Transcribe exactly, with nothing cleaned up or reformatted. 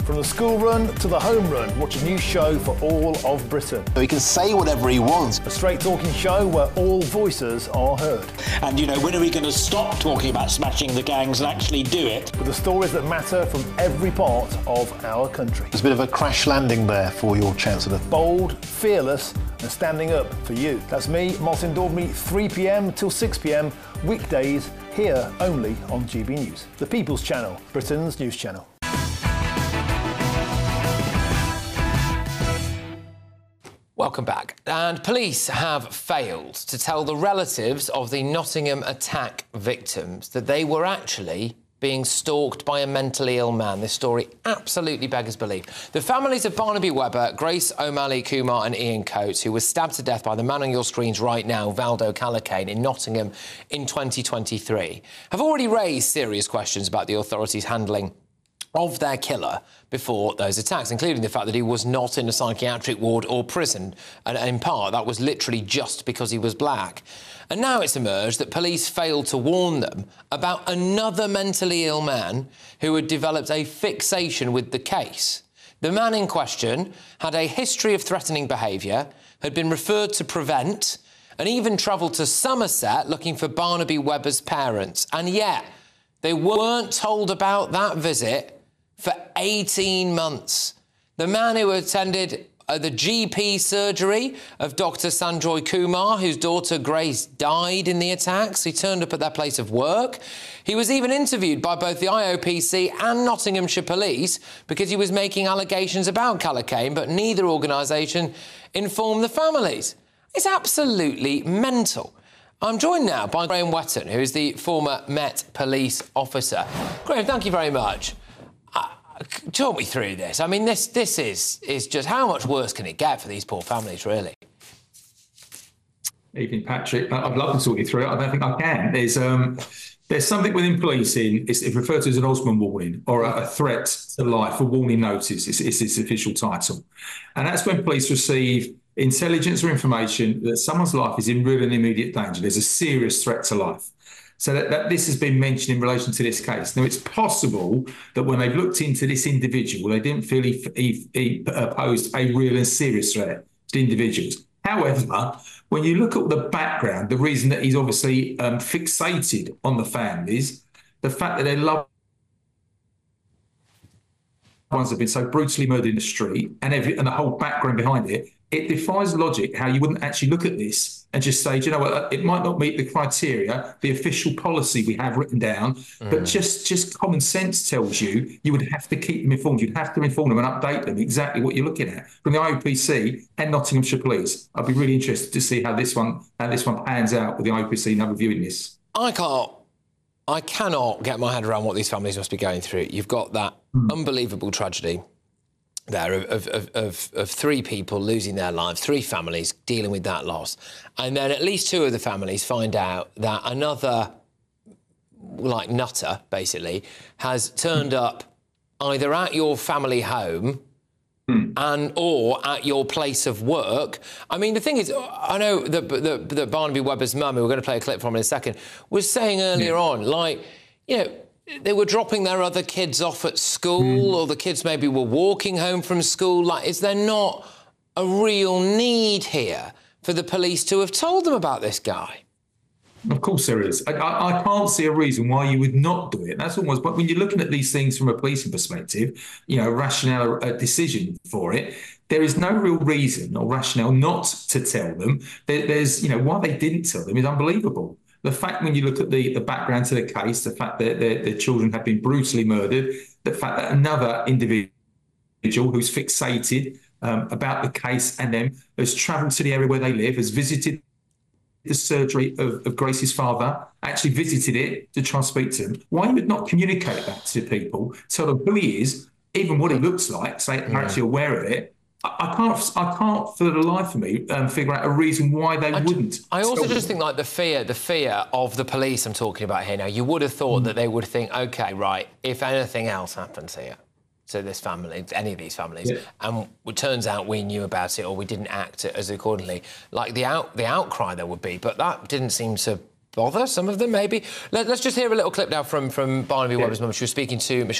From the school run to the home run, watch a new show for all of Britain. He can say whatever he wants. A straight-talking show where all voices are heard. And, you know, when are we going to stop talking about smashing the gangs and actually do it? With the stories that matter from every part of our country. There's a bit of a crash landing there for your Chancellor. Bold, fearless and standing up for you. That's me, Martin Daubney, three p m till six p m, weekdays, here only on G B News. The People's Channel, Britain's news channel. Welcome back. And police have failed to tell the relatives of the Nottingham attack victims that they were actually being stalked by a mentally ill man. This story absolutely beggars belief. The families of Barnaby Webber, Grace O'Malley Kumar and Ian Coates, who was stabbed to death by the man on your screens right now, Valdo Callacane, in Nottingham in twenty twenty-three, have already raised serious questions about the authorities' handling of their killer before those attacks, including the fact that he was not in a psychiatric ward or prison, and in part that was literally just because he was black. And now it's emerged that police failed to warn them about another mentally ill man who had developed a fixation with the case. The man in question had a history of threatening behaviour, had been referred to Prevent, and even travelled to Somerset looking for Barnaby Webber's parents. And yet, they weren't told about that visit for eighteen months. The man who attended uh, the G P surgery of Doctor Sanjoy Kumar, whose daughter Grace died in the attacks, he turned up at their place of work. He was even interviewed by both the I O P C and Nottinghamshire Police because he was making allegations about Callacane, but neither organisation informed the families. It's absolutely mental. I'm joined now by Graham Wetton, who is the former Met Police officer. Graham, thank you very much. Uh, talk me through this. I mean, this this is is just how much worse can it get for these poor families, really? Evening, Patrick. I'd love to talk you through it. I don't think I can. There's um, there's something within policing. It's, it's referred to as an Osman warning or a, a threat to life, a warning notice. It's, it's its official title, and that's when police receive intelligence or information that someone's life is in real and immediate danger. There's a serious threat to life. So that, that this has been mentioned in relation to this case. Now, it's possible that when they've looked into this individual, they didn't feel he, he, he posed a real and serious threat to individuals. However, when you look at the background, the reason that he's obviously um, fixated on the families, the fact that their loved ones have been so brutally murdered in the street and, every, and the whole background behind it, it defies logic how you wouldn't actually look at this and just say, do you know what, it might not meet the criteria, the official policy we have written down, mm. but just, just common sense tells you you would have to keep them informed. You'd have to inform them and update them exactly what you're looking at. From the I O P C and Nottinghamshire Police, I'd be really interested to see how this one how this one pans out with the I O P C now reviewing this. I can't, I cannot get my head around what these families must be going through. You've got that mm. unbelievable tragedy there of, of, of, of three people losing their lives, three families dealing with that loss. And then at least two of the families find out that another, like, nutter, basically, has turned up either at your family home mm. and or at your place of work. I mean, the thing is, I know that, that, that Barnaby Webber's mum, who we're going to play a clip from in a second, was saying earlier yeah. on, like, you know, they were dropping their other kids off at school mm. or the kids maybe were walking home from school. Like, is there not a real need here for the police to have told them about this guy? Of course there is. I, I, I can't see a reason why you would not do it. That's almost, but when you're looking at these things from a policing perspective, you know, rationale, a decision for it, there is no real reason or rationale not to tell them. There, there's, you know, why they didn't tell them is unbelievable. The fact, when you look at the, the background to the case, the fact that their, their children have been brutally murdered, the fact that another individual who's fixated um, about the case and them has travelled to the area where they live, has visited the surgery of, of Grace's father, actually visited it to try and speak to him. Why you would not communicate that to people, tell them who he is, even what he looks like, say they're yeah. actually aware of it. I can't, I can't, for the life of me, um, figure out a reason why they I wouldn't. I also just think, like, the fear, the fear of the police I'm talking about here now, you would have thought mm. that they would think, OK, right, if anything else happens here to this family, any of these families, yeah. and it turns out we knew about it or we didn't act as accordingly, like, the out, the outcry there would be. But that didn't seem to bother some of them, maybe. Let, let's just hear a little clip now from, from Barnaby yeah. Webber's mum. She was speaking to Michelle